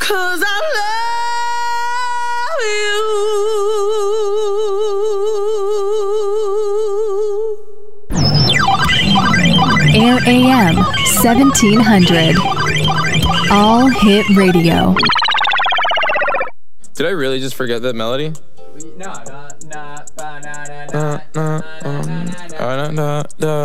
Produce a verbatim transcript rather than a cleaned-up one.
'cause I love you. Air A M seventeen hundred. All Hit Radio. Did I really just forget that melody? No, no, no, Uh, uh, um, uh, da, da, da.